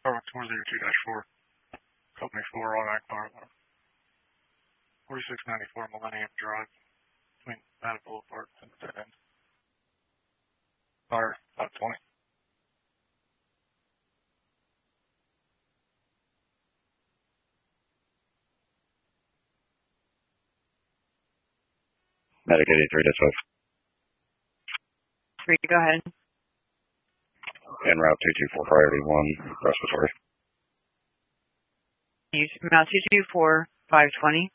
Starbucks 402-4, Company 4 on Akbar, 4694 Millennium Drive, between Nevada Boulevard and the dead end. Fire 520. Medic 83-5. 3, go ahead. En route 224 priority 1, respiratory. Use Mount 224 520.